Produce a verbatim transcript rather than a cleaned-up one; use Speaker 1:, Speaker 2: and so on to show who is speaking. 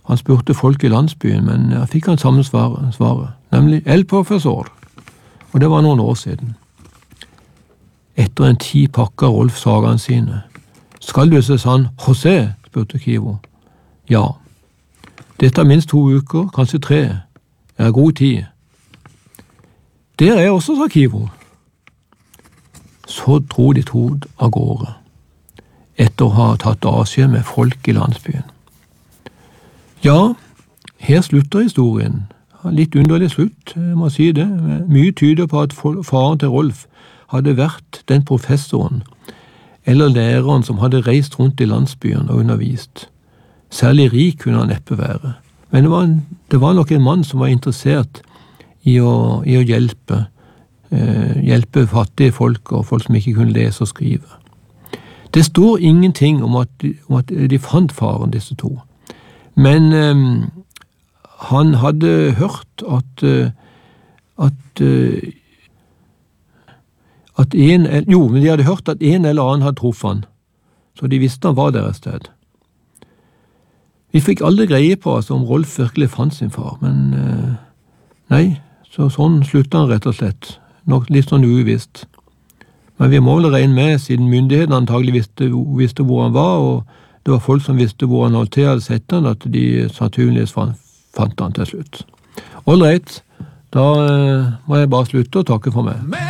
Speaker 1: Han spurte folk i landsbyen, men jeg fikk han samme svaret, svaret, nemlig El Professor, og det var noen år siden. Etter en tid pakket Rolf sagene sine. Skal du se San Jose, spurte Kivo. Ja. Det tar minst to uker, kanskje tre. Det er god tid. Der er jeg også, sa Kivo. Så dro de to av gårde, etter å ha tatt avskjed med folk i landsbyen. Ja, her slutter historien. Litt underlig slutt, jeg må si det. Mye tyder på at faren til Rolf hadde vært den professoren eller læreren som hadde reist rundt i landsbyen og undervist. Særlig rik kunne han neppe være, men det var, en, det var nok en mann som var interessert i å, i å hjelpe, eh, hjelpe fattige folk og folk som ikke kunne lese og skrive. Det står ingenting om at, de, om at de fant faren, disse to, men eh, han hadde hørt at, eh, at eh, At en, jo, men de hadde hørt at en eller annen hadde truffet han, så de visste han var der et sted. Vi fikk aldri greie på altså, om Rolf virkelig fant sin far, men eh, nei, så sånn sluttet han rett og slett, nok litt sånn uvisst. Men vi må vel regne med, siden myndighetene antagelig visste, visste hvor han var, og det var folk som visste hvor han holdt til hadde sett han, at de sannsynligvis fant, fant han til slutt. All right, da eh, må jeg bare slutte og takke for meg.